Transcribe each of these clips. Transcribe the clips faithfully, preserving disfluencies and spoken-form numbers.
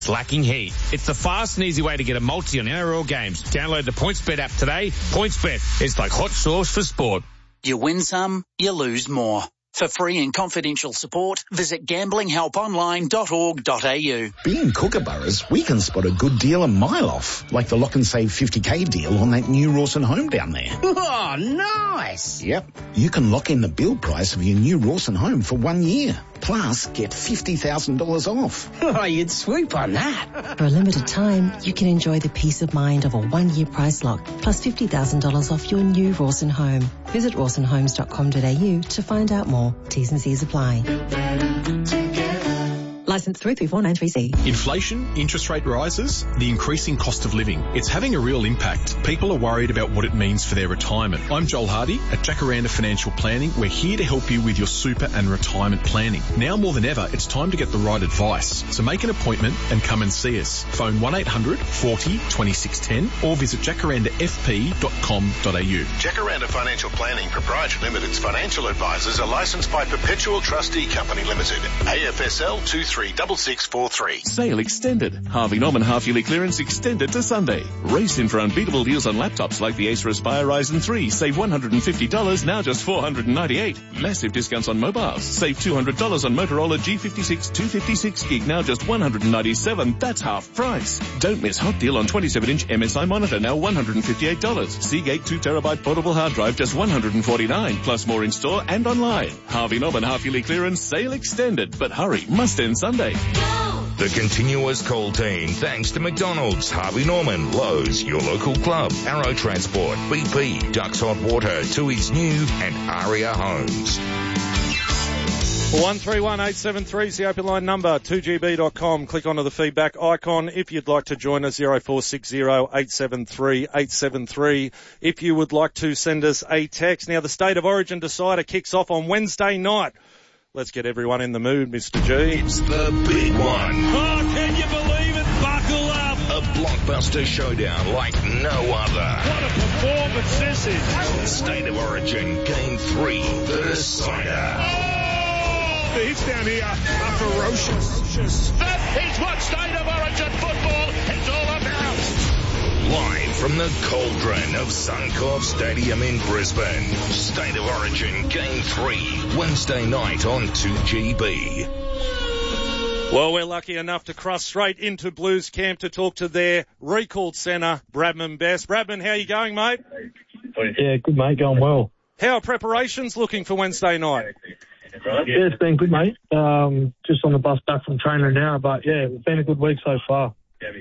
It's lacking heat. It's the fast and easy way to get a multi on N R L games. Download the PointsBet app today. PointsBet, it's like hot sauce for sport. You win some, you lose more. For free and confidential support, visit gambling help online dot org dot a u. Being Kookaburras, we can spot a good deal a mile off, like the lock and save fifty K deal on that new Rawson home down there. Oh, nice! Yep. You can lock in the build price of your new Rawson home for one year. Plus, get fifty thousand dollars off. Oh, you'd swoop on that. For a limited time, you can enjoy the peace of mind of a one-year price lock, plus fifty thousand dollars off your new Rawson home. Visit rawson homes dot com dot a u to find out more. T's and C's apply. Licence three three four nine three C. Inflation, interest rate rises, the increasing cost of living. It's having a real impact. People are worried about what it means for their retirement. I'm Joel Hardy at Jacaranda Financial Planning. We're here to help you with your super and retirement planning. Now more than ever, it's time to get the right advice. So make an appointment and come and see us. Phone one eight hundred forty twenty-six ten or visit jacaranda f p dot com dot a u. Jacaranda Financial Planning Proprietary Limited's financial advisors are licensed by Perpetual Trustee Company Limited. A F S L two three six six four three. Sale extended. Harvey Norman half-yearly clearance extended to Sunday. Race in for unbeatable deals on laptops like the Acer Aspire Ryzen three. Save one hundred fifty dollars, now just four hundred ninety-eight dollars. Massive discounts on mobiles. Save two hundred dollars on Motorola G fifty-six two fifty-six gig, now just one hundred ninety-seven dollars. That's half price. Don't miss hot deal on twenty-seven inch M S I monitor, now one hundred fifty-eight dollars. Seagate two terabyte portable hard drive, just one hundred forty-nine dollars. Plus more in store and online. Harvey Norman half-yearly clearance, sale extended. But hurry, must end Sunday. The continuous call team, thanks to McDonald's, Harvey Norman, Lowe's, your local club, Arrow Transport, B P, Ducks Hot Water, Tui's New, and Aria Homes. one three one eight seven three is the open line number, two g b dot com. Click onto the feedback icon if you'd like to join us, zero four six zero eight seven three eight seven three. If you would like to send us a text. Now, the State of Origin decider kicks off on Wednesday night. Let's get everyone in the mood, Mister G. It's the big one. Oh, can you believe it? Buckle up. A blockbuster showdown like no other. What a performance this is. State of Origin, Game three, the decider. Oh, the hits down here are ferocious. That is what State of Origin football is all about. Live from the cauldron of Suncorp Stadium in Brisbane. State of Origin Game three, Wednesday night on two G B. Well, we're lucky enough to cross straight into Blues camp to talk to their recalled centre, Bradman Best. Bradman, how are you going, mate? Yeah, good, mate. Going well. How are preparations looking for Wednesday night? Yeah, it's been good, mate. Um, just on the bus back from training now, but yeah, it's been a good week so far.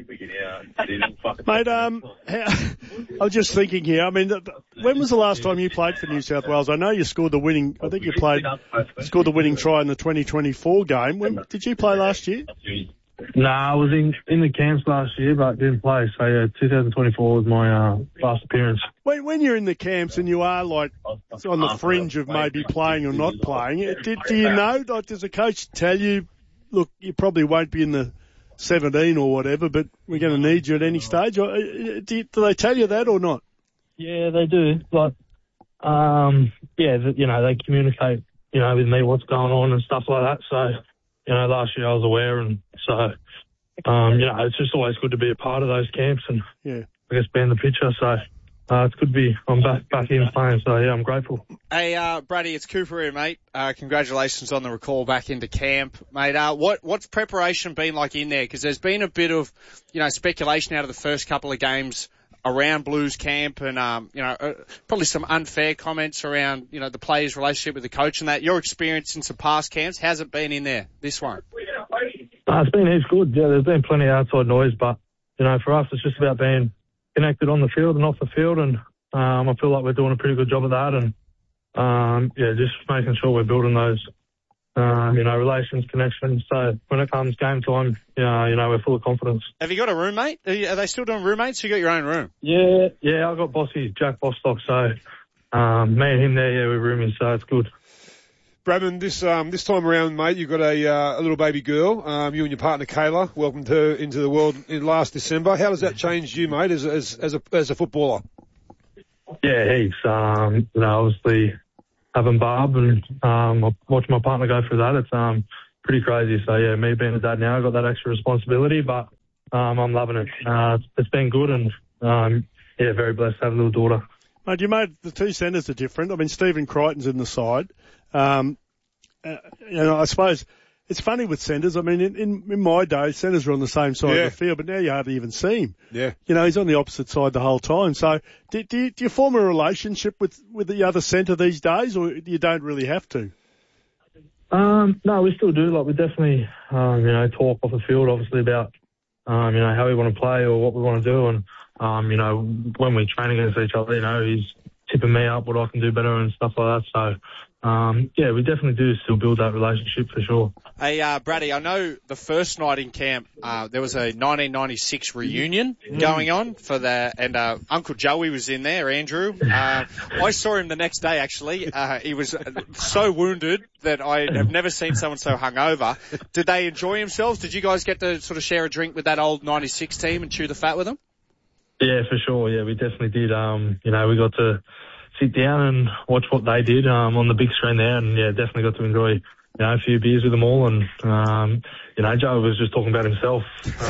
Mate, um, I was just thinking here, I mean, when was the last time you played for New South Wales? I know you scored the winning, I think you played, scored the winning try in the twenty twenty-four game. When did you play last year? No, nah, I was in, in the camps last year, but didn't play. So yeah, twenty twenty-four was my, uh, last appearance. When, when you're in the camps and you are like on the fringe of maybe playing or not playing, did, do you know, like, does the coach tell you, look, you probably won't be in the seventeen or whatever, but we're going to need you at any stage? Or, do, you, do they tell you that or not? Yeah, they do. Like, um, yeah, you know, they communicate, you know, with me what's going on and stuff like that. So, you know, last year I was aware, and so, um, you know, it's just always good to be a part of those camps and, yeah, I guess, be in the picture. So, Uh, it's good to be, I'm back, back in playing, so yeah, I'm grateful. Hey, uh, Brady, it's Cooper here, mate. Uh, congratulations on the recall back into camp, mate. Uh, what, what's preparation been like in there? Because there's been a bit of, you know, speculation out of the first couple of games around Blues camp and, um, you know, uh, probably some unfair comments around, you know, the players' relationship with the coach and that. Your experience in some past camps, how's it been in there, this one? Uh, it's been, it's good. Yeah, there's been plenty of outside noise, but, you know, for us, it's just about being connected on the field and off the field, and um, I feel like we're doing a pretty good job of that, and um, yeah, just making sure we're building those, uh, you know, relations, connections. So when it comes game time, you know, you know, we're full of confidence. Have you got a roommate? Are, you, are they still doing roommates? You got your own room? Yeah, yeah, I got Bossy, Jack Bostock, so um, me and him there, yeah, we're rooming, so it's good. Bradman, this um, this time around, mate, you've got a uh, a little baby girl. Um, you and your partner Kayla welcomed her into the world in last December. How does that change you, mate, as as as a as a footballer? Yeah, heaps. Um, you know, obviously having Barb and um, watching my partner go through that, it's um, pretty crazy. So yeah, me being a dad now, I've got that extra responsibility, but um, I'm loving it. Uh, it's been good, and um, yeah, very blessed to have a little daughter. Mate, you made the two centres are different. I mean, Stephen Crichton's in the side. Um, uh, you know, I suppose it's funny with centres. I mean, in, in, in my day, centres were on the same side Yeah. of the field, but now you hardly even see him. Yeah. You know, he's on the opposite side the whole time. So do, do, you, do you form a relationship with, with the other centre these days, or you don't really have to? Um, no, we still do. Like, we definitely, um, you know, talk off the field, obviously, about, um, you know, how we want to play or what we want to do. And, um, you know, when we train against each other, you know, he's tipping me up what I can do better and stuff like that. So, um, yeah, we definitely do still build that relationship for sure. Hey, uh, Braddy, I know the first night in camp, uh, there was a nineteen ninety-six reunion Mm. going on for the, and, uh, Uncle Joey was in there, Andrew. Uh, I saw him the next day, actually. Uh, he was so wounded that I have never seen someone so hungover. Did they enjoy themselves? Did you guys get to sort of share a drink with that old ninety-six team and chew the fat with them? Yeah, for sure. Yeah, we definitely did. Um, you know, we got to sit down and watch what they did, um, on the big screen there, and yeah, definitely got to enjoy, you know, a few beers with them all. And, um, you know, Joe was just talking about himself.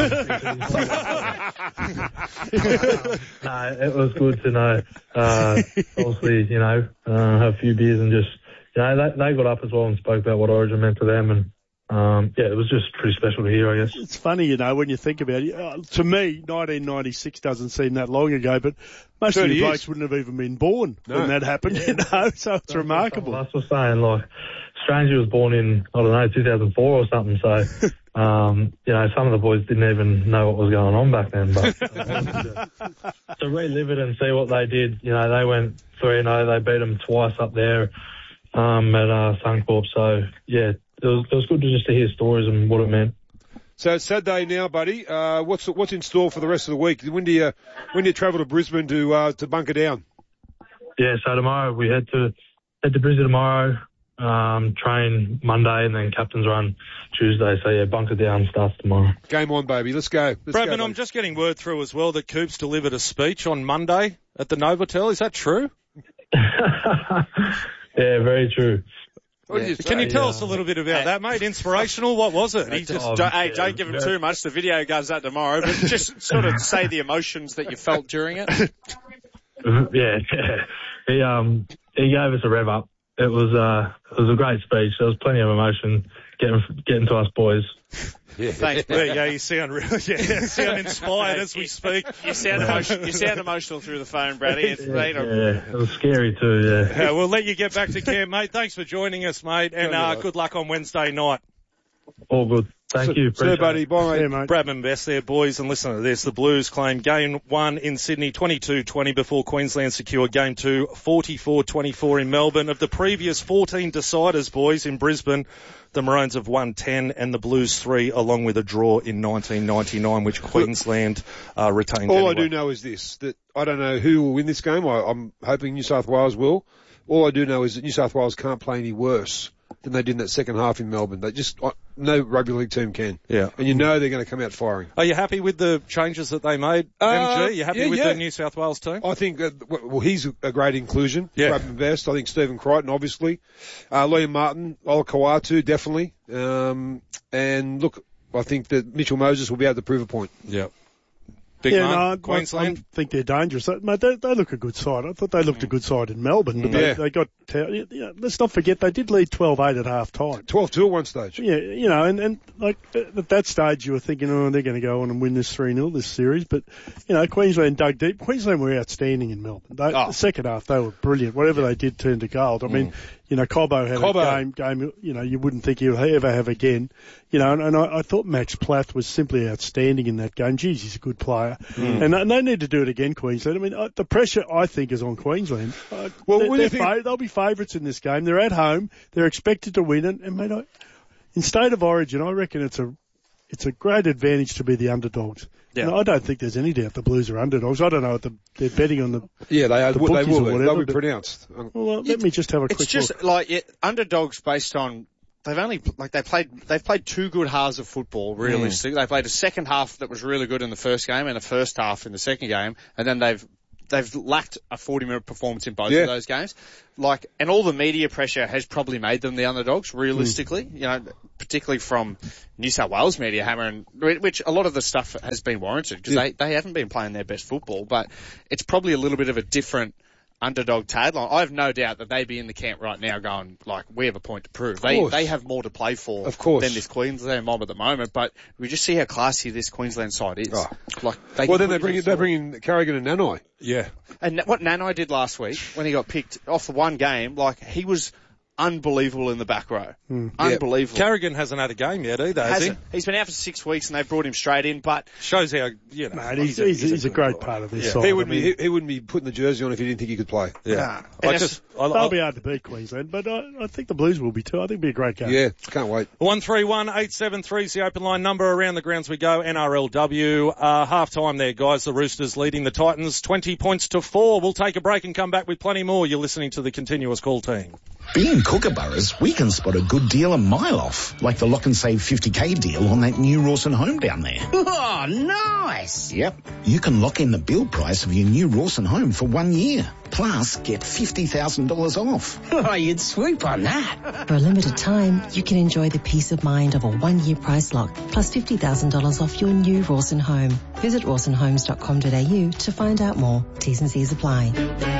No, it was good to know, uh, obviously, you know, uh, have a few beers and just, you know, they, they got up as well and spoke about what Origin meant to them. And, um, yeah, it was just pretty special to hear, I guess. It's funny, you know, when you think about it. Uh, to me, nineteen ninety-six doesn't seem that long ago, but most of the years. blokes wouldn't have even been born No. when that happened, you know, so it's remarkable. That's what I was saying, like, Stranger was born in, I don't know, two thousand four or something, so, um, you know, some of the boys didn't even know what was going on back then, but uh, to relive it and see what they did, you know, they went three and oh, they beat them twice up there, um, at, uh, Suncorp, so, yeah, it was, it was good to just to hear stories and what it meant. So it's Saturday now, buddy. Uh, what's what's in store for the rest of the week? When do you when do you travel to Brisbane to uh, to bunker down? Yeah, so tomorrow we head to head to Brisbane tomorrow, um, train Monday and then captain's run Tuesday. So yeah, bunker down starts tomorrow. Game on, baby. Let's go. Let's Bradman, go, I'm just getting word through as well that Coops delivered a speech on Monday at the Novotel. Is that true? Yeah, very true. What did you Can you tell us a little bit about that, mate? Inspirational? What was it? He just, don't, hey, don't give him too much. The video goes that tomorrow, but just sort of say the emotions that you felt during it. Yeah, yeah. He um he gave us a rev up. It was uh it was a great speech. There was plenty of emotion getting getting to us boys. Yeah. Thanks, There you go. You sound real, yeah, sound inspired as we speak. You sound emotional. You sound emotional through the phone, Braddy. It's, Yeah, yeah, it was scary too. Yeah. Yeah, we'll let you get back to camp, mate. Thanks for joining us, mate, and uh, good luck on Wednesday night. All good. Thank you. See you, buddy. Bye, mate. Yeah, mate. Bradman Best there, boys, and listen to this. The Blues claim game one in Sydney, twenty-two twenty, before Queensland secured game two, forty-four twenty-four in Melbourne. Of the previous fourteen deciders, boys, in Brisbane, the Maroons have won ten and the Blues three, along with a draw in nineteen ninety-nine, which Queensland uh, retained. All anyway. I do know is this, that I don't know who will win this game. I, I'm hoping New South Wales will. All I do know is that New South Wales can't play any worse than they did in that second half in Melbourne. They just, no rugby league team can. Yeah. And you know they're going to come out firing. Are you happy with the changes that they made, Uh, M G? You happy yeah, with yeah. the New South Wales team? I think that, well, he's a great inclusion. Yeah. Bradman Best. I think Stephen Crichton, obviously. Uh, Liam Martin, Ola Kawatu, definitely. Um, and look, I think that Mitchell Moses will be able to prove a point. Yeah. Big yeah, man, no, I, Queensland. I think they're dangerous. They, mate, they, they look a good side. I thought they looked a good side in Melbourne, but Yeah. they, they got. Te- yeah, let's not forget they did lead twelve eight at half time. twelve two at one stage. Yeah, you know, and, and like at that stage you were thinking, oh, they're going to go on and win this three nil this series, but you know, Queensland dug deep. Queensland were outstanding in Melbourne. They, Oh. The second half they were brilliant. Whatever they did turned to gold. I mean, you know, Cobbo had Cobbo. a game, game, you know, you wouldn't think he'll ever have again. You know, and, and I, I thought Max Plath was simply outstanding in that game. Geez, he's a good player. Mm. And, and they need to do it again, Queensland. I mean, uh, the pressure, I think, is on Queensland. Uh, Well, they're, what do you they're think- fa- they'll be favourites in this game. They're at home. They're expected to win. And, and mate, I, in State of Origin, I reckon it's a it's a great advantage to be the underdogs. Yeah. You know, I don't think there's any doubt the Blues are underdogs. I don't know if the, they're betting on the Yeah, they are. the They bookies will or be. whatever, They'll be but- pronounced. Well, uh, let me just have a It's quick just look. like it, underdogs based on they've only like they played they've played two good halves of football. Realistically, they played a second half that was really good in the first game and a first half in the second game, and then they've they've lacked a forty minute performance in both Yeah. of those games. Like, and all the media pressure has probably made them the underdogs, realistically, mm. you know, particularly from New South Wales media hammering, which a lot of the stuff has been warranted because yeah. they, they haven't been playing their best football, but it's probably a little bit of a different underdog tagline. I have no doubt that they'd be in the camp right now going, like, we have a point to prove. They they have more to play for of course. than this Queensland mob at the moment, but we just see how classy this Queensland side is. Oh. Like, they well, then they bring, in, they bring in Carrigan and Nanai. Yeah. And what Nanai did last week when he got picked off the one game, like, he was unbelievable in the back row. Mm. Unbelievable. Yep. Carrigan hasn't had a game yet either, has hasn't. he? He's been out for six weeks and they brought him straight in, but... Shows how, you know... Mate, he's, he's, he's, he's a great part of this yeah. side. He wouldn't, I mean, be, he, he wouldn't be putting the jersey on if he didn't think he could play. Yeah. Nah. I just, I, they'll I, be hard to beat, Queensland, but I, I think the Blues will be too. I think it'll be a great game. Yeah, can't wait. one three one eight seven three is the open line number. Around the grounds we go. N R L W. Uh, half time there, guys. The Roosters leading the Titans twenty points to four. We'll take a break and come back with plenty more. You're listening to the Continuous Call team. Being Kookaburras, we can spot a good deal a mile off, like the Lock and Save fifty K deal on that new Rawson home down there. Oh, nice. Yep. You can lock in the build price of your new Rawson home for one year. Plus, get fifty thousand dollars off. Oh, you'd swoop on that. For a limited time, you can enjoy the peace of mind of a one-year price lock, plus fifty thousand dollars off your new Rawson home. Visit rawson homes dot com dot a u to find out more. T's and C's apply.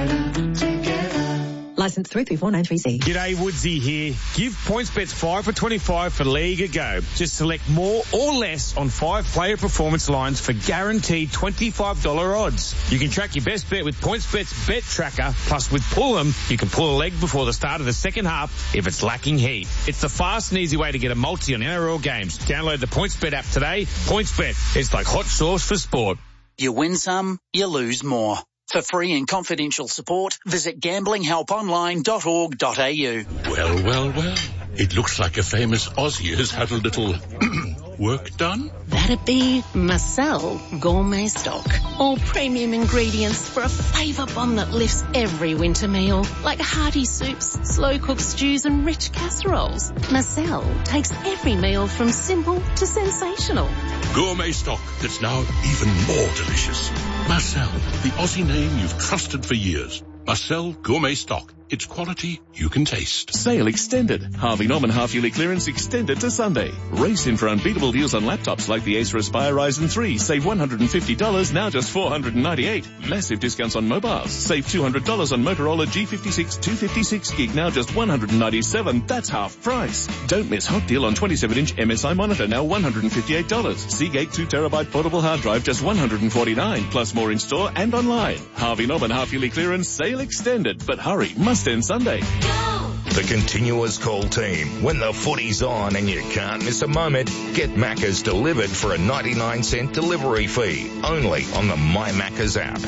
Licence three three four nine three C. G'day, Woodsy here. Give PointsBets five for twenty-five for League a go. Just select more or less on five player performance lines for guaranteed twenty-five dollars odds. You can track your best bet with PointsBet's Bet Tracker. Plus, with Pull'em, you can pull a leg before the start of the second half if it's lacking heat. It's the fast and easy way to get a multi on N R L games. Download the PointsBet app today. PointsBet, it's like hot sauce for sport. You win some, you lose more. For free and confidential support, visit gambling help online dot org dot a u. Well, well, well. It looks like a famous Aussie has had a little work done. That'd be Marcel Gourmet Stock. All premium ingredients for a flavour bomb that lifts every winter meal, like hearty soups, slow-cooked stews and rich casseroles. Marcel takes every meal from simple to sensational. Gourmet stock that's now even more delicious. Marcel, the Aussie name you've trusted for years. Marcel Gourmet Stock. It's quality you can taste. Sale extended. Harvey Norman half-yearly clearance extended to Sunday. Race in for unbeatable deals on laptops like the Acer Aspire Ryzen three. Save one hundred fifty dollars, now just four hundred ninety-eight dollars. Massive discounts on mobiles. Save two hundred dollars on Motorola G fifty-six two fifty-six gig, now just one hundred ninety-seven dollars. That's half price. Don't miss hot deal on twenty-seven inch M S I monitor, now one hundred fifty-eight dollars. Seagate two terabyte portable hard drive, just one hundred forty-nine dollars. Plus more in store and online. Harvey Norman half-yearly clearance, sale extended. But hurry, must end Sunday. The Continuous Call team. When the footy's on and you can't miss a moment, get Macca's delivered for a ninety-nine cent delivery fee. Only on the My Macca's app.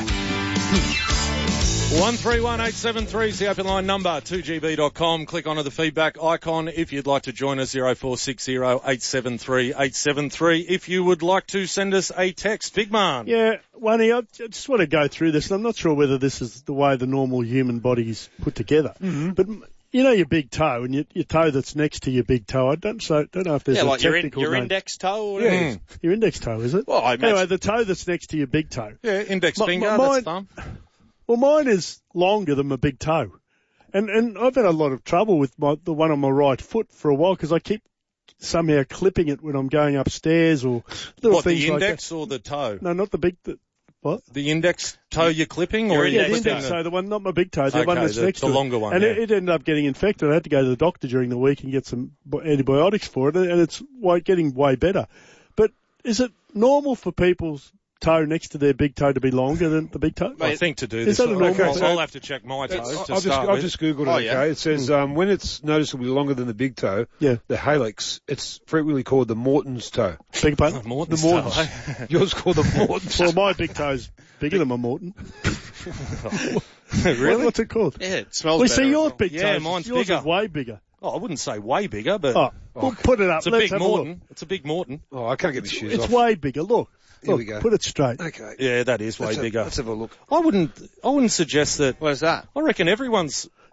one three one eight seven three is the open line number, two g b dot com. Click onto the feedback icon if you'd like to join us, zero four six zero eight seven three eight seven three. If you would like to send us a text, Big Man. Yeah, Wani, I just want to go through this. I'm not sure whether this is the way the normal human body is put together. Mm-hmm. But you know your big toe and your, your toe that's next to your big toe. I don't so don't know if there's yeah, a like your, in, technical your name. index toe or whatever. Yeah, your index toe, is it? Well, I imagine. Anyway, the toe that's next to your big toe. Yeah, index My- finger, my- that's mine- thumb. Well, mine is longer than my big toe. And and I've had a lot of trouble with my the one on my right foot for a while because I keep somehow clipping it when I'm going upstairs or little What, things the like index that. or the toe? No, not the big... The, what? The index toe you're clipping? Or or yeah, the you're index clipping toe, the one, not my big toe, the Okay, one that's the- next the to it. longer one, And yeah. it, it ended up getting infected. I had to go to the doctor during the week and get some b- antibiotics for it, and it's way, getting way better. But is it normal for people's toe next to their big toe to be longer than the big toe? I think to do Is this, that a normal okay, thing? so I'll have to check my toe It's- to I've just, start I've with. just Googled it, Oh, okay? yeah. It says, um, when it's noticeably longer than the big toe, Yeah. the hallux, it's frequently called the Morton's toe. Big pardon? Morton's the Morton's. toe, eh? Yours called the Morton's. Well, my big toe's bigger than my Morton. Really? What- What's it called? Yeah, it smells We better. see as yours well. big Yeah, toe. mine's yours bigger. is way bigger. Oh, I wouldn't say way bigger, but Oh, we'll put it up. it's a Let's big have Morton. a look. It's a big Morton. Oh, I can't get the shoes It's off. way bigger. Look. Here Look, we go. put it straight. Okay. Yeah, that is way Let's have- bigger. let's have a look. I wouldn't. I wouldn't suggest that. Where's that? I reckon everyone's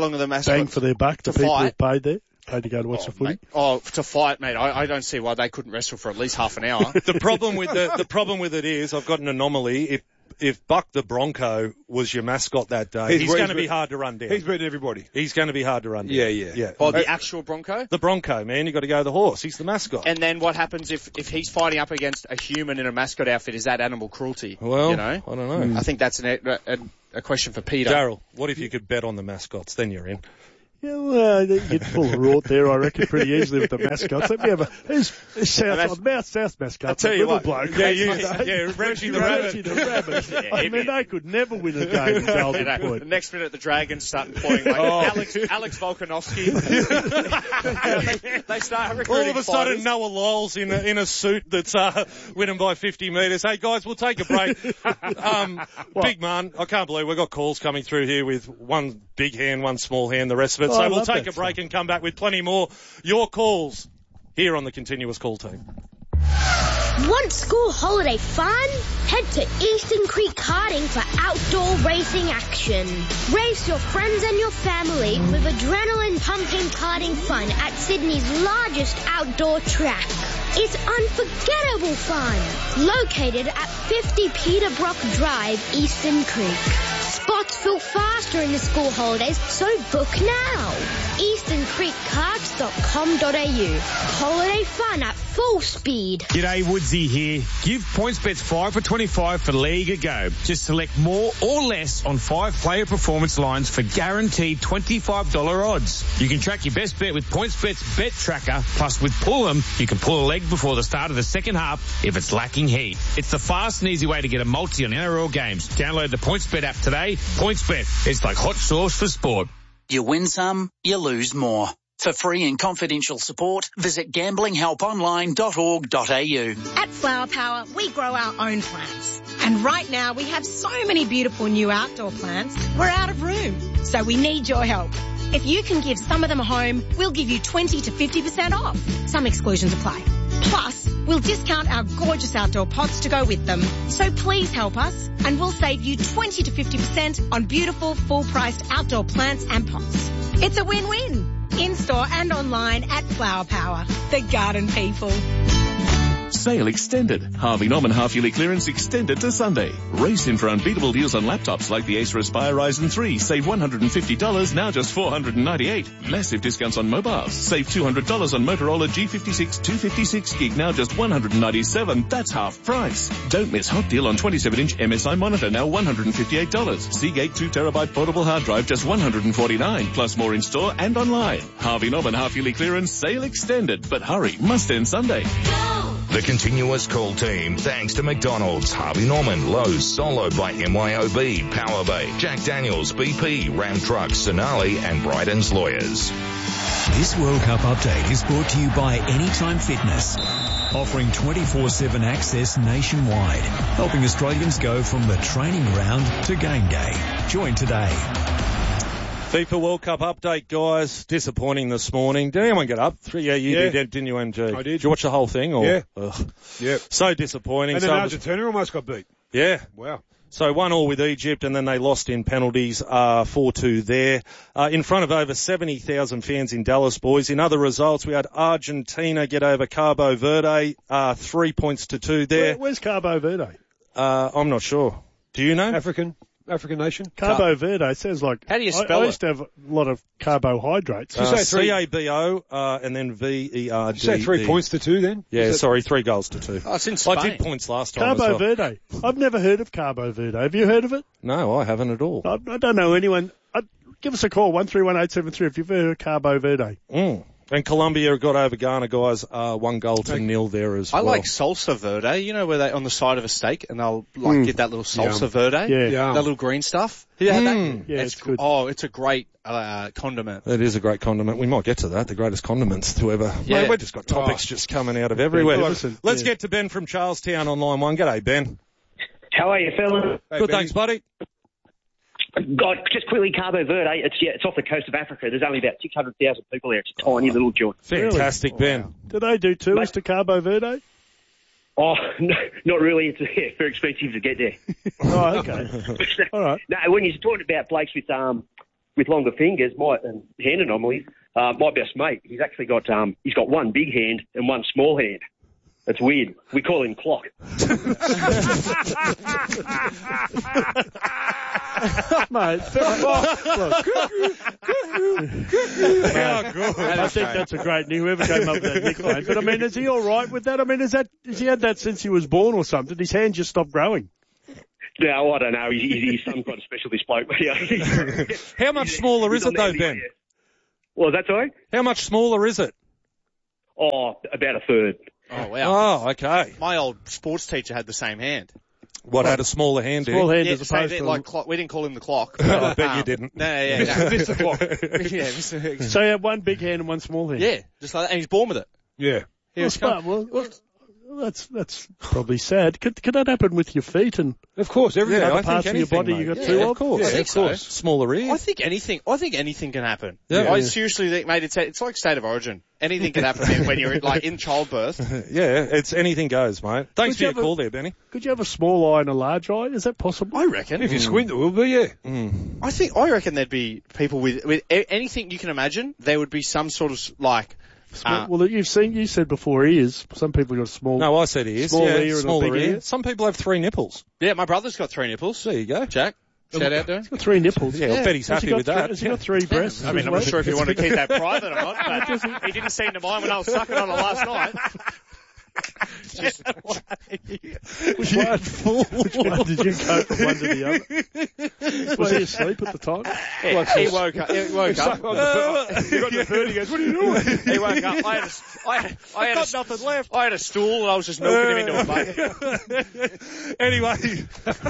long are the mascots? Bang for their buck, the to people fight? who've paid there. Paid to go to watch oh, the footy. Mate. Oh, to fight, mate. I, I don't see why they couldn't wrestle for at least half an hour. The problem with the the problem with it is I've got an anomaly. If if Buck the Bronco was your mascot that day, he's, he's going to be hard to run down. He's beaten everybody. He's going to be hard to run down. Yeah, yeah. yeah. Oh, the actual Bronco? The Bronco, man. You've got to go the horse. He's the mascot. And then what happens if, if he's fighting up against a human in a mascot outfit? Is that animal cruelty? Well, you know? I don't know. Mm. I think that's an, a, a question for Peter. Darryl, what if you could bet on the mascots? Then you're in. Yeah, well, you'd pull a rort there, I reckon, pretty easily with the mascots. Let me have a, who's, who's South, oh, Mouth South mascot? I'll tell you little what. bloke. Yeah, you, yeah, Reggie the Reggie Rabbit. the Rabbit. yeah, I mean, they could never win a game in Golden you know, Point. The next minute, the Dragons start employing like oh. Alex, Alex Volkanovski. they, they start recruiting All of a sudden, fighters. Noah Lyles in a, in a suit that's uh, winning by fifty metres. Hey, guys, we'll take a break. um, big man, I can't believe we've got calls coming through here with one big hand, one small hand, the rest of it. Oh, so I we'll love take that a break and come back with plenty more. Your calls here on the Continuous Call Team. Want school holiday fun? Head to Eastern Creek Karting for outdoor racing action. Race your friends and your family with adrenaline-pumping karting fun at Sydney's largest outdoor track. It's unforgettable fun. Located at fifty Peterbrook Drive, Eastern Creek. Spots fill faster in the school holidays, so book now. eastern creek karts dot com dot a u. Holiday fun at full speed. G'day, Woodsy here. Give PointsBet five for twenty-five for League a go. Just select more or less on five player performance lines for guaranteed twenty-five dollars odds. You can track your best bet with PointsBet's Bet Tracker. Plus, with Pull'em, you can pull a leg before the start of the second half if it's lacking heat. It's the fast and easy way to get a multi on N R L games. Download the PointsBet app today. PointsBet, it's like hot sauce for sport. You win some, you lose more. For free and confidential support, visit gambling help online dot org dot a u. At Flower Power, we grow our own plants. And right now, we have so many beautiful new outdoor plants, we're out of room. So we need your help. If you can give some of them a home, we'll give you twenty to fifty percent off. Some exclusions apply. Plus, we'll discount our gorgeous outdoor pots to go with them. So please help us, and we'll save you twenty to fifty percent on beautiful, full-priced outdoor plants and pots. It's a win-win. In-store and online at Flower Power. The garden people. Sale extended. Harvey Norman half-yearly clearance extended to Sunday. Race in for unbeatable deals on laptops like the Acer Aspire Ryzen three. Save one hundred fifty dollars, now just four hundred ninety-eight dollars. Massive discounts on mobiles. Save two hundred dollars on Motorola G fifty-six two fifty-six gig, now just one hundred ninety-seven dollars. That's half price. Don't miss hot deal on twenty-seven inch M S I monitor, now one hundred fifty-eight dollars. Seagate two terabyte portable hard drive, just one hundred forty-nine dollars. Plus more in store and online. Harvey Norman half-yearly clearance, sale extended. But hurry, must end Sunday. The Continuous Call Team, thanks to McDonald's, Harvey Norman, Lowe's, Soloed by M Y O B, Power Bay, Jack Daniels, B P, Ram Trucks, Sonali, and Bryden's Lawyers. This World Cup update is brought to you by Anytime Fitness, offering twenty-four seven access nationwide, helping Australians go from the training ground to game day. Join today. FIFA World Cup update, guys. Disappointing this morning. Did anyone get up? Yeah, you yeah. did, didn't you, M G? I did. Did you watch the whole thing? Or? Yeah. Ugh. Yeah. So disappointing. And then so Argentina almost got beat. Yeah. Wow. So one all with Egypt, and then they lost in penalties, uh, four two there. Uh, in front of over seventy thousand fans in Dallas, boys. In other results, we had Argentina get over Cabo Verde, uh, three points to two there. Where, where's Cabo Verde? Uh, I'm not sure. Do you know? African. African nation? Cabo Car- Verde sounds like... How do you I, spell I it? used to have a lot of carbohydrates. Uh, C A B O, uh, and then V E R D. You say three points to two then? Yeah, Is sorry, three goals to two. Oh, it's in Spain. I did points last time Cabo as well. Verde. I've never heard of Cabo Verde. Have you heard of it? No, I haven't at all. I, I don't know anyone. I, give us a call, one three one eight seven three, if you've heard of Cabo Verde. Mm. And Colombia got over Ghana, guys, uh, one goal to nil there as I well. like salsa verde, you know, where they on the side of a steak and they'll like Mm. get that little salsa Yum. verde, Yeah. Yum. that little green stuff. Have you had Mm. that? Yeah, it's, it's good. Oh, it's a great uh, condiment. It is a great condiment. We might get to that, the greatest condiments to ever. Yeah. Mate, we've just got topics Oh. just coming out of everywhere. Yeah, listen, Let's yeah. get to Ben from Charlestown on line one. G'day, Ben. How are you, fellas? Hey, Good, Benny. thanks, buddy. God, just quickly, Cabo Verde. It's yeah, it's off the coast of Africa. There's only about six hundred thousand people there. It's a tiny little joint. Fantastic, Really? Ben. Do they do tours Mate. to Cabo Verde? Oh, no, not really. It's yeah, very expensive to get there. Oh, okay. All right. No, when you're talking about blokes with um with longer fingers, my and hand anomalies, uh, my best mate, he's actually got um, he's got one big hand and one small hand. That's weird. We call him Clock. Mate, look, How good. I think that's a great name. Whoever came up with that nickname. But I mean, is he all right with that? I mean, is that has he had that since he was born or something? Did his hand just stop growing? No, I don't know. He's, he's some kind of specialist bloke. How much smaller is it though, Ben? What was that, sorry? How much smaller is it? Oh, about a third. Oh, wow. Oh, okay. My old sports teacher had the same hand. What, had a smaller hand? Small hand Yeah, as same opposed thing, to... like clock. We didn't call him the Clock. I bet Um, you didn't. No, yeah, no. Mister Clock. yeah, Mister So he had one big hand and one small hand? Yeah, just like that. And he's born with it. Yeah. He was well, well, well, that's that's probably sad. Could could that happen with your feet and Of course, everything. Yeah, other I parts think of your anything, body you mate. got Yeah, two of of? course. I Yeah, think of course. so. Smaller ear. I think anything. I think anything can happen. Yeah. I Yeah. seriously think, mate, it's it's like state of origin. Anything can happen when you're like in childbirth. Yeah, it's anything goes, mate. Thanks Could for you your have a- call there, Benny. Could you have a small eye and a large eye? Is that possible? I reckon. If you squint, it will be, yeah. Mm. I think I reckon there'd be people with with a- anything you can imagine. There would be some sort of like. Small, Uh, well, you've seen, you said before ears. Some people got small. No, I said ears. Small yeah, ear and a smaller big ear. ear. Some people have three nipples. Yeah, my brother's got three nipples. There you go. Jack, shout out to him. He's got three nipples. Yeah, I bet he's Has happy he got with three, that. Has he got three breasts? I mean, as I'm well? not sure if you want to keep that private or not, but he didn't seem to mind when I was sucking on it last night. Just, Which one? Which one did you go from one to the other? Was he asleep at the time? yeah, he woke up. He woke up. He got the third, he goes, what are you doing? He woke up. I had a, I had, I had got a, nothing left. I had a stool and I was just milking him into a bucket. Anyway,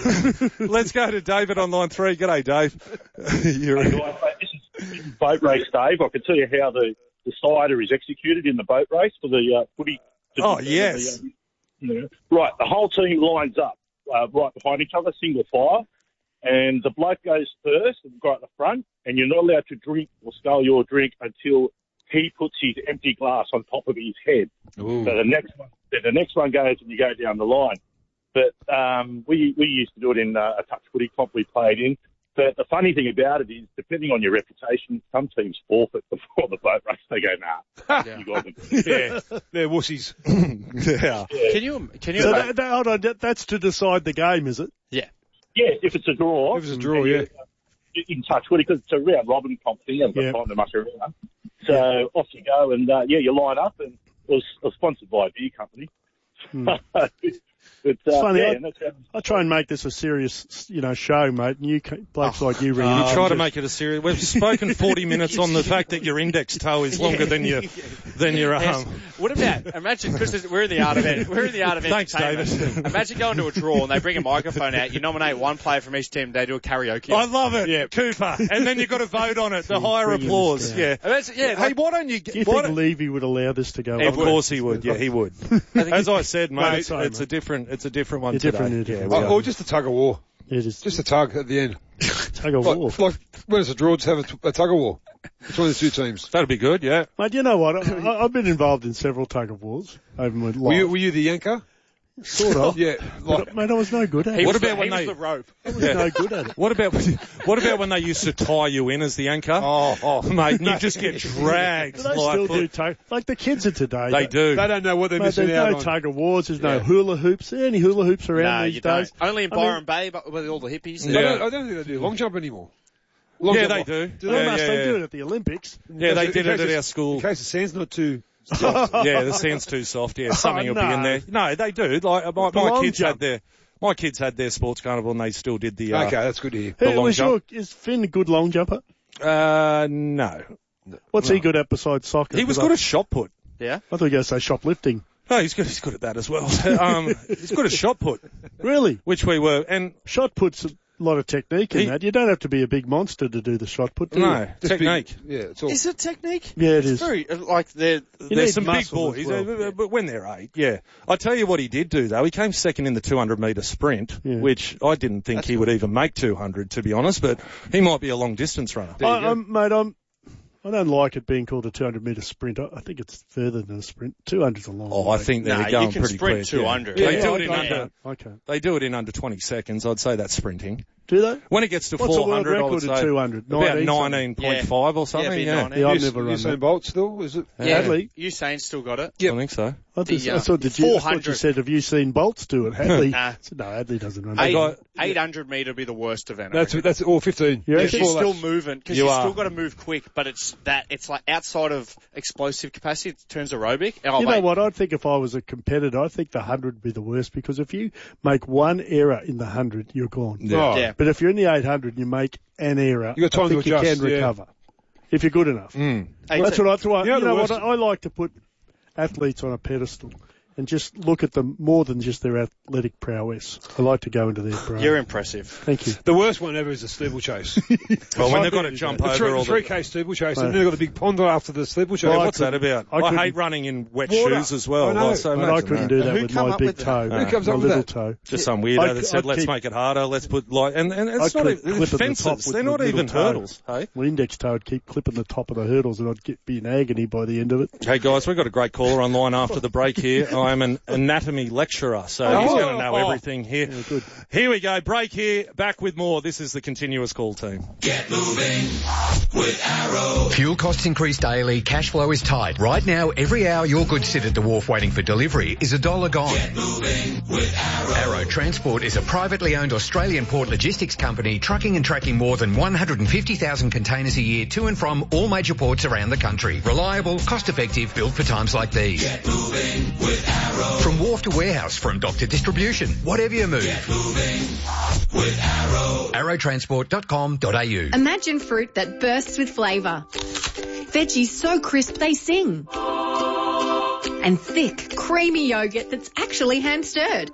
let's go to David on line three. G'day, Dave. You're Hey, guys, mate, this is boat race, Dave. I can tell you how the the cider is executed in the boat race for the uh, footy. Oh, the, yes. The, uh, you know, right, the whole team lines up uh, right behind each other, single file, and the bloke goes first and right at the front, and you're not allowed to drink or scull your drink until he puts his empty glass on top of his head. Ooh. So the next one, then the next one goes and you go down the line. But um, we we used to do it in uh, a touch footy comp we played in. But the funny thing about it is, depending on your reputation, some teams forfeit before the boat race. They go, nah, you guys are Yeah, they're wussies. yeah. Can you? Can you? So that, that, hold on, that, that's to decide the game, is it? yeah. Yeah, if it's a draw. If it's a draw, and yeah. you're In touch with it, because it's a round robin comp thing, and Yeah. time to muck around. So off you go, and uh, yeah, you line up, and it was, it was sponsored by a beer company. Hmm. but It's uh, funny, yeah, I- and that's how, I try and make this a serious, you know, show, mate. And you ca- blokes like you ring in. You try to just- make it a serious. We've spoken forty minutes on the fact that your index toe is longer than your than your Yes. arm. What about, imagine, because we're in the art of ed, we're in the art of Thanks, entertainment. David. Imagine going to a draw and they bring a microphone out, you nominate one player from each team, they do a karaoke. I love it, yeah. Cooper. And then you've got to vote on it. The higher bring in applause. this Yeah. Imagine- yeah, Hey, like- why don't you? Do you why think don't- Levy would allow this to go Of on? course he would. Yeah, he would. As I said, mate, Mate, it's, sorry, it's a mate. different. It's a different one Yeah, today. different, yeah, Yeah, different. we Or, are. or just a tug of war. It is Just a tug at the end. tug of Like, war. like when it's a draw, just have a, t- a tug of war between the two teams. That'd be good. Yeah. Mate, you know what? I, I've been involved in several tug of wars over my life. Were you, were you the anchor? Sort of. Yeah. Like, But, mate, I was no good at He it. What was about the, when he was they- the rope? I was Yeah. no good at it. What about what about when they used to tie you in as the anchor? oh, oh. Mate, and you just get dragged. Do they like, still do tug? Like the kids of today. They do. They don't know what they're Mate, missing there's out no on. tug of wars. There's no Yeah. hula hoops. Are there any hula hoops around Nah, these you days? don't. Only in I mean- Byron Bay, but with all the hippies. I, Yeah. don't, I don't think they do long jump anymore. Long Yeah, jump they off. do. They Yeah, must. yeah, They yeah. do it at the Olympics. Yeah, they In did case it at the- our school. In case the sand's not too... Yeah, the sand's too soft. Yeah, something Oh, will be in no. there. No, they do. Like my, The my long kids jump. had their my kids had their sports carnival and they still did the. Uh, Okay, that's good to hear. The Who long was jump. your, is Finn a good long jumper? Uh, no. What's he good at besides soccer? He was 'Cause good I, at shot put. Yeah. I thought you were going to say shoplifting. No, he's good. He's good at that as well. um, he's good at shot put, Really? which we were. And Shot put's a lot of technique in He- that. You don't have to be a big monster to do the shot put, do no you? Just technique. big- yeah, it's all... Is it technique? Yeah, it it's is. very, uh, like, they're, You There's need some big muscle as boys, well. uh, but when they're eight, yeah. I tell you what he did do though. He came second in the two hundred metre sprint, Yeah. which I didn't think he would even make two hundred, to be honest. But he might be a long distance runner. I, I'm, mate, I'm, I don't like it being called a two hundred metre sprint. I, I think it's further than a sprint. two hundred's a long Oh, way. I think they're Nah, you going can pretty sprint quick. two yeah. hundred. They Yeah, do I it in don't under. know. Okay. They do it in under twenty seconds. I'd say that's sprinting. Do they? When it gets to What's four hundred, the I world would record say at two hundred? about nineteen nineteen point five or something. Yeah, Yeah, Yeah, I've Us- never run Usain that. Bolt still, is it? Yeah, Hadley? Usain's still got it. I think so. I, The, just, uh, I thought, did you, I thought you four hundred. said, have you seen Bolts do it? Hadley? Nah. No, Hadley doesn't run Eight, that. eight hundred metre would be the worst event. That's that's all fifteen. Yeah, Because okay. you're Four still laps. moving, because You you are. still got to move quick, but it's that, it's like outside of explosive capacity, it turns aerobic. Oh, You know wait. what? I think if I was a competitor, I think the one hundred would be the worst, because if you make one error in the one hundred, you're gone. Yeah. Yeah. But if you're in the eight hundred and you make an error, You got time I think to you adjust, can yeah. recover. If you're good enough. Mm. Hey, That's so- what I, that's why, You know you know the what? worst- I like to put athletes on a pedestal and just look at them more than just their athletic prowess. I like to go into their brain. You're impressive. Thank you. The worst one ever is the steeplechase. Well, when I they've got to think jump the over three, all the three the... K steeplechase, Right. and then they've got the big pond after the steeplechase. Yeah, I what's that couldn't- about? I I, couldn't- hate running in wet Water. shoes as well. I know. Like, so And I imagine couldn't that. do that Who with come my up big with that? toe. Who comes my up with little that? toe. Just some weirdo I'd- that said, I'd let's keep- make it harder, let's put like, and, and it's I'd not clip- even, clip at the top fences, with they're my not little even toe. hurdles, hey? My index toe would keep clipping the top of the hurdles and I'd get, be in agony by the end of it. Hey guys, we've got a great caller online after the break here. I'm an anatomy lecturer, so Oh. he's going to know Oh. everything here. Yeah, good. Here we go, break here, back with more. This is the continuous call team. Get moving with Arrow. Fuel costs increase daily, cash flow is tight. Right now, every hour your goods sit at the wharf waiting for delivery is a dollar gone. Get moving with Arrow. Arrow Transport is a privately owned Australian port logistics company trucking and tracking more than one hundred fifty thousand containers a year to and from all major ports around the country. Reliable, cost-effective, built for times like these. Get moving with Arrow. From wharf to warehouse, from dock to distribution, whatever you move. Get moving with Arrow. arrow transport dot com dot a u. Imagine fruit that bursts with flavour. Veggies so crisp they sing. And thick, creamy yogurt that's actually hand-stirred.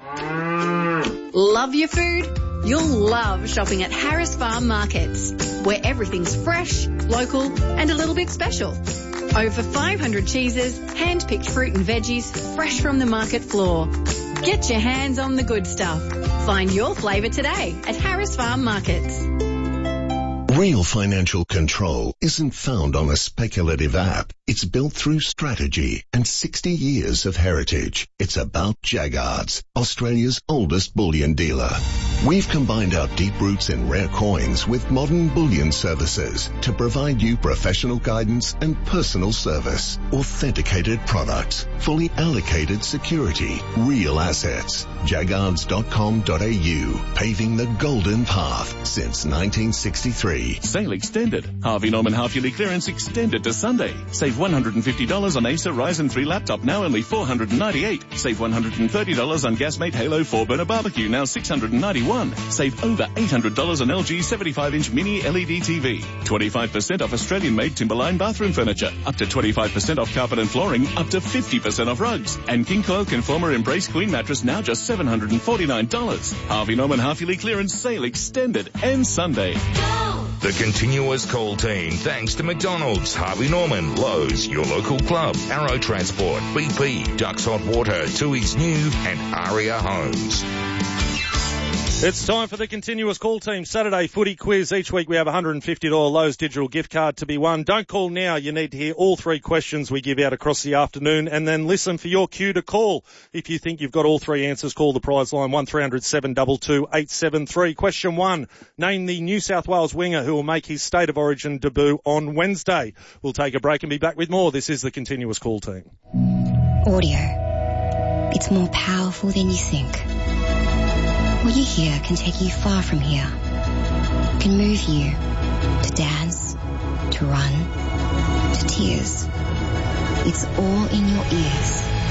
Love your food? You'll love shopping at Harris Farm Markets, where everything's fresh, local and a little bit special. Over five hundred cheeses, hand-picked fruit and veggies, fresh from the market floor. Get your hands on the good stuff. Find your flavour today at Harris Farm Markets. Real financial control isn't found on a speculative app. It's built through strategy and sixty years of heritage. It's about Jaggards, Australia's oldest bullion dealer. We've combined our deep roots in rare coins with modern bullion services to provide you professional guidance and personal service. Authenticated products, fully allocated security, real assets. jaggards dot com dot a u, paving the golden path since nineteen sixty-three. Sale extended. Harvey Norman half-yearly clearance extended to Sunday. Save one hundred fifty dollars on Acer Ryzen three laptop, now only four hundred ninety-eight dollars. Save one hundred thirty dollars on Gasmate Halo four burner barbecue, now six hundred ninety-one dollars. Save over eight hundred dollars on L G seventy-five inch mini L E D T V. twenty-five percent off Australian-made Timberline bathroom furniture. Up to twenty-five percent off carpet and flooring. Up to fifty percent off rugs. And King Coil Conformer Embrace Queen mattress, now just seven hundred forty-nine dollars. Harvey Norman half-yearly clearance sale extended. Ends Sunday. The continuous call team, thanks to McDonald's, Harvey Norman, Lowe's, your local club, Arrow Transport, B P, Ducks Hot Water, Tui's New, and Aria Homes. It's time for the continuous call team Saturday footy quiz. Each week we have a one hundred fifty dollars Lowe's digital gift card to be won. Don't call now. You need to hear all three questions we give out across the afternoon and then listen for your cue to call. If you think you've got all three answers, call the prize line one three hundred seven two two eight seven three. Question one. Name the New South Wales winger who will make his State of Origin debut on Wednesday. We'll take a break and be back with more. This is the continuous call team. Audio. It's more powerful than you think. What you hear can take you far from here. Can move you to dance, to run, to tears. It's all in your ears.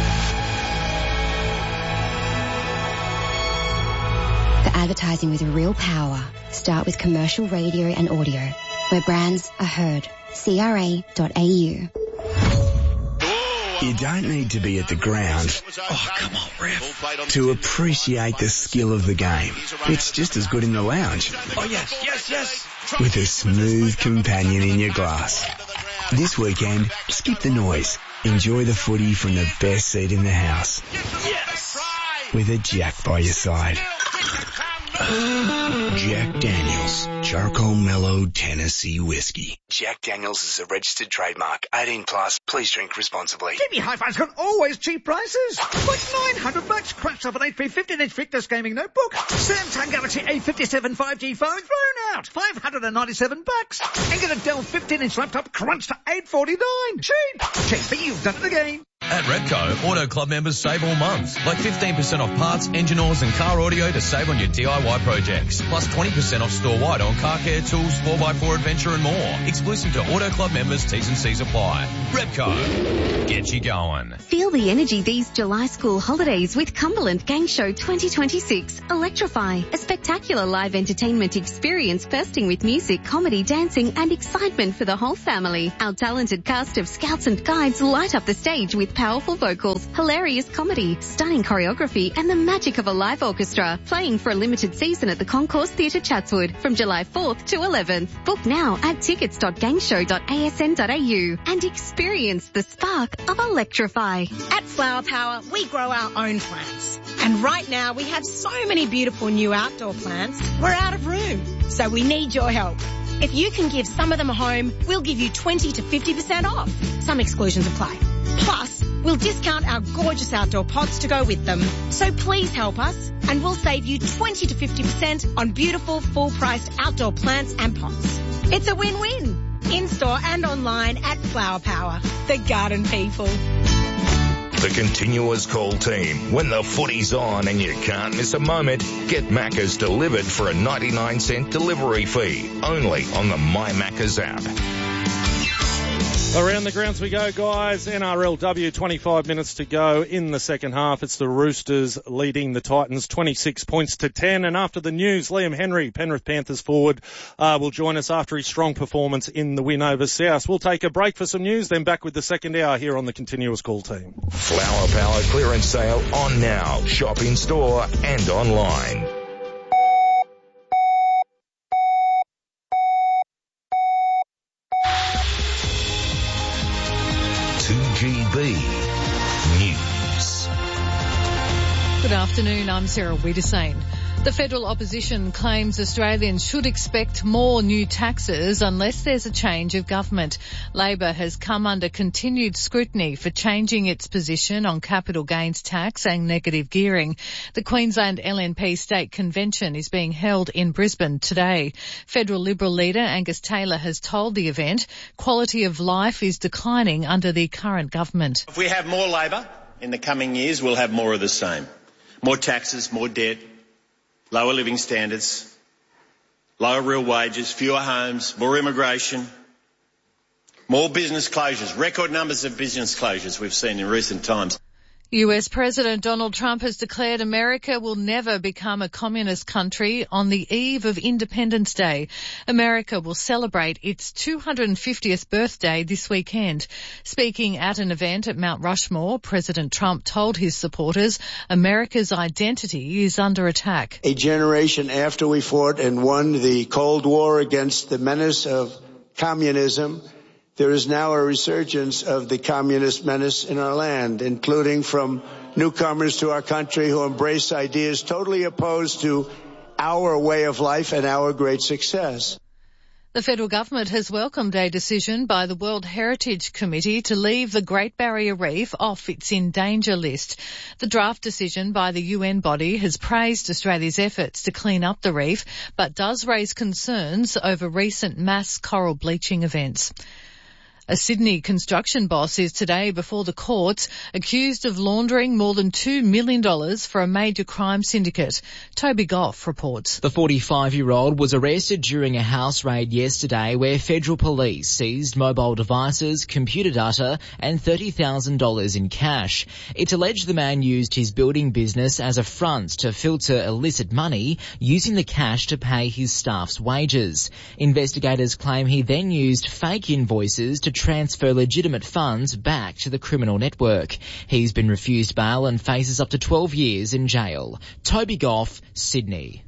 For advertising with real power, start with commercial radio and audio, where brands are heard. C R A dot A U. You don't need to be at the ground, oh come on ref, to appreciate the skill of the game. It's just as good in the lounge. Oh yes, yes, yes. With a smooth companion in your glass. This weekend, skip the noise. Enjoy the footy from the best seat in the house. Yes. With a Jack by your side. Jack Daniels, Charcoal Mellow Tennessee Whiskey. Jack Daniels is a registered trademark. eighteen plus. Please drink responsibly. T V Hi-Fi's got always cheap prices. Like nine hundred bucks, cracks up an H P fifteen inch Victus gaming notebook. Samsung Galaxy A fifty-seven five G phone thrown out. five hundred ninety-seven bucks. And get a Dell fifteen inch laptop crunched to eight forty-nine. Cheap. Cheap, but you've done it again. At Repco, Auto Club members save all month. Like fifteen percent off parts, engine oils and car audio to save on your D I Y projects. Plus twenty percent off store-wide on car care, tools, four by four adventure and more. Exclusive to Auto Club members, T's and C's apply. Repco, get you going. Feel the energy these July school holidays with Cumberland Gang Show twenty twenty-six. Electrify, a spectacular live entertainment experience bursting with music, comedy, dancing and excitement for the whole family. Our talented cast of scouts and guides light up the stage with powerful vocals, hilarious comedy, stunning choreography and the magic of a live orchestra. Playing for a limited season at the Concourse Theatre Chatswood from July fourth to eleventh. Book now at tickets dot gangshow dot a s n dot a u and experience the spark of Electrify. At Flower Power, we grow our own plants. And right now we have so many beautiful new outdoor plants, we're out of room. So we need your help. If you can give some of them a home, we'll give you twenty to fifty percent off. Some exclusions apply. Plus, we'll discount our gorgeous outdoor pots to go with them. So please help us and we'll save you twenty to fifty percent on beautiful full-priced outdoor plants and pots. It's a win-win. In-store and online at Flower Power, the garden people. The Continuous Call team. When the footy's on and you can't miss a moment, get Macca's delivered for a ninety-nine cent delivery fee. Only on the My Macca's app. Around the grounds we go, guys. N R L W, twenty-five minutes to go in the second half. It's the Roosters leading the Titans twenty-six points to ten. And after the news, Liam Henry, Penrith Panthers forward, uh, will join us after his strong performance in the win over South. We'll take a break for some news, then back with the second hour here on the Continuous Call team. Flower Power clearance sale on now. Shop in store and online. two G B News. Good afternoon, I'm Sarah Wiedersane. The federal opposition claims Australians should expect more new taxes unless there's a change of government. Labor has come under continued scrutiny for changing its position on capital gains tax and negative gearing. The Queensland L N P State Convention is being held in Brisbane today. Federal Liberal leader Angus Taylor has told the event quality of life is declining under the current government. If we have more Labor in the coming years, we'll have more of the same. More taxes, more debt, lower living standards, lower real wages, fewer homes, more immigration, more business closures, record numbers of business closures we've seen in recent times. U S President Donald Trump has declared America will never become a communist country on the eve of Independence Day. America will celebrate its two hundred fiftieth birthday this weekend. Speaking at an event at Mount Rushmore, President Trump told his supporters America's identity is under attack. A generation after we fought and won the Cold War against the menace of communism, there is now a resurgence of the communist menace in our land, including from newcomers to our country who embrace ideas totally opposed to our way of life and our great success. The federal government has welcomed a decision by the World Heritage Committee to leave the Great Barrier Reef off its in danger list. The draft decision by the U N body has praised Australia's efforts to clean up the reef, but does raise concerns over recent mass coral bleaching events. A Sydney construction boss is today before the courts accused of laundering more than two million dollars for a major crime syndicate. Toby Goff reports. The forty-five-year-old was arrested during a house raid yesterday where federal police seized mobile devices, computer data and thirty thousand dollars in cash. It's alleged the man used his building business as a front to filter illicit money, using the cash to pay his staff's wages. Investigators claim he then used fake invoices to transfer legitimate funds back to the criminal network. He's been refused bail and faces up to twelve years in jail. Toby Goff, Sydney.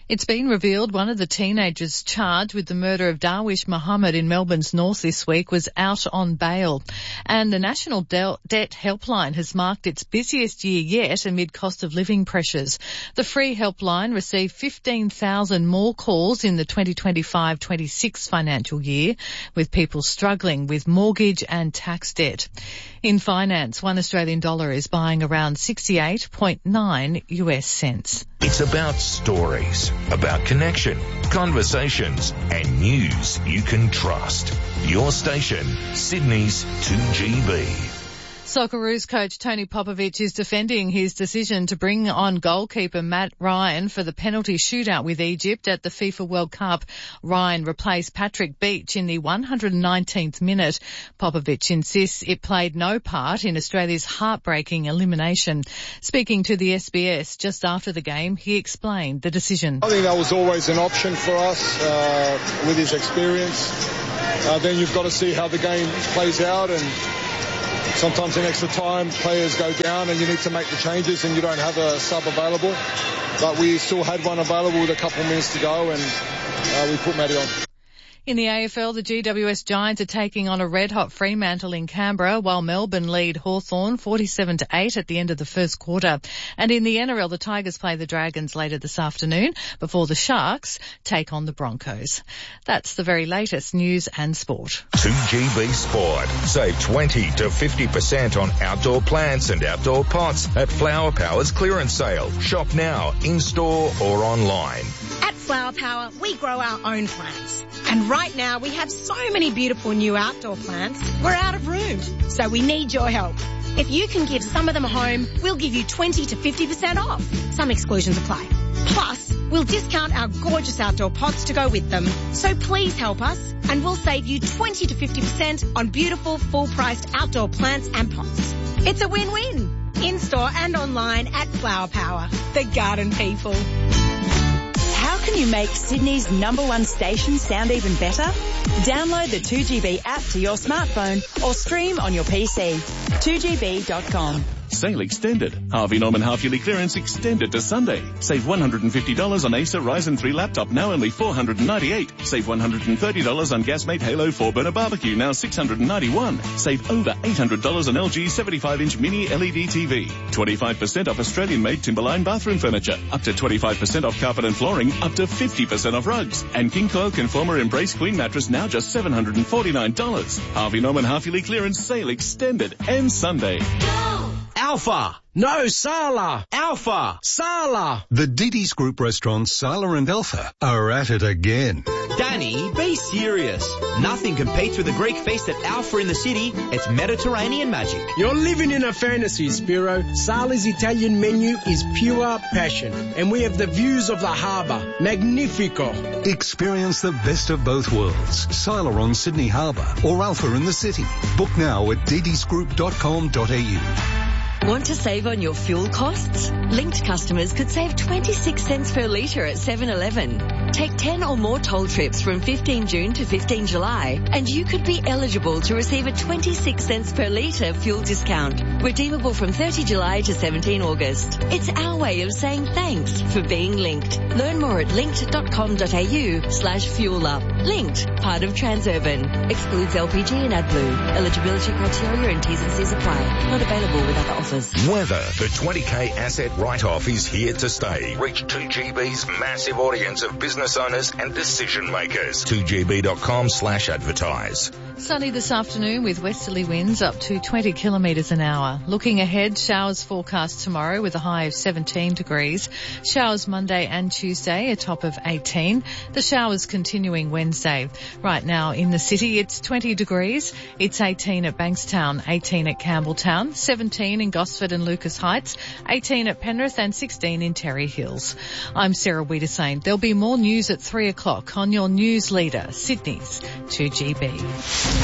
It's been revealed one of the teenagers charged with the murder of Darwish Muhammad in Melbourne's north this week was out on bail. And the National De- Debt Helpline has marked its busiest year yet amid cost of living pressures. The free helpline received fifteen thousand more calls in the twenty twenty-five twenty-six financial year, with people struggling with mortgage and tax debt. In finance, one Australian dollar is buying around sixty-eight point nine U S cents. It's about stories, about connection, conversations, and news you can trust. Your station, Sydney's two G B. Socceroos coach Tony Popovic is defending his decision to bring on goalkeeper Matt Ryan for the penalty shootout with Egypt at the FIFA World Cup. Ryan replaced Patrick Beach in the one hundred nineteenth minute. Popovic insists it played no part in Australia's heartbreaking elimination. Speaking to the S B S just after the game, he explained the decision. I think that was always an option for us uh, with his experience. Uh, then you've got to see how the game plays out, and sometimes in extra time, players go down and you need to make the changes and you don't have a sub available. But we still had one available with a couple of minutes to go, and uh, we put Matty on. In the A F L, the G W S Giants are taking on a red-hot Fremantle in Canberra, while Melbourne lead Hawthorn forty-seven to eight at the end of the first quarter. And in the N R L, the Tigers play the Dragons later this afternoon before the Sharks take on the Broncos. That's the very latest news and sport. two G B Sport. Save twenty to fifty percent on outdoor plants and outdoor pots at Flower Power's clearance sale. Shop now, in-store or online. At Flower Power, we grow our own plants. And right now, we have so many beautiful new outdoor plants, we're out of room. So we need your help. If you can give some of them a home, we'll give you twenty to fifty percent off. Some exclusions apply. Plus, we'll discount our gorgeous outdoor pots to go with them. So please help us, and we'll save you twenty to fifty percent on beautiful, full-priced outdoor plants and pots. It's a win-win. In-store and online at Flower Power, the garden people. How can you make Sydney's number one station sound even better? Download the two G B app to your smartphone or stream on your P C. two G B dot com. Sale extended. Harvey Norman half-yearly clearance extended to Sunday. Save one hundred fifty dollars on Acer Ryzen three laptop, now only four hundred ninety-eight dollars. Save one hundred thirty dollars on Gasmate Halo four burner barbecue, now six hundred ninety-one dollars. Save over eight hundred dollars on L G seventy-five inch mini L E D T V. twenty-five percent off Australian-made Timberline bathroom furniture. Up to twenty-five percent off carpet and flooring. Up to fifty percent off rugs. And King Coil Conformer Embrace Queen mattress, now just seven hundred forty-nine dollars. Harvey Norman half-yearly clearance sale extended. Ends Sunday. Alpha! No, Sala! Alpha! Sala! The Diddy's Group restaurants Sala and Alpha are at it again. Danny, be serious. Nothing competes with the Greek feast at Alpha in the city. It's Mediterranean magic. You're living in a fantasy, Spiro. Sala's Italian menu is pure passion. And we have the views of the harbour. Magnifico. Experience the best of both worlds. Sala on Sydney Harbour or Alpha in the city. Book now at didys group dot com dot a u. Want to save on your fuel costs? Linked customers could save twenty-six cents per litre at seven eleven. Take ten or more toll trips from fifteenth June to fifteenth July and you could be eligible to receive a twenty-six cents per litre fuel discount. Redeemable from thirtieth July to seventeenth August. It's our way of saying thanks for being linked. Learn more at linked dot com dot a u slash fuel up. Linked, part of Transurban. Excludes L P G and AdBlue. Eligibility criteria and T's and C's apply. Not available with other offers. Weather. The twenty K asset write-off is here to stay. Reach two G B's massive audience of business owners and decision makers. two G B dot com slash advertise. Sunny this afternoon with westerly winds up to twenty kilometres an hour. Looking ahead, showers forecast tomorrow with a high of seventeen degrees. Showers Monday and Tuesday, a top of eighteen. The showers continuing Wednesday. Right now in the city, it's twenty degrees. It's eighteen at Bankstown, eighteen at Campbelltown, seventeen in Gosford and Lucas Heights, eighteen at Penrith and sixteen in Terry Hills. I'm Sarah Wiedersane. There'll be more news at three o'clock on your news leader, Sydney's two G B.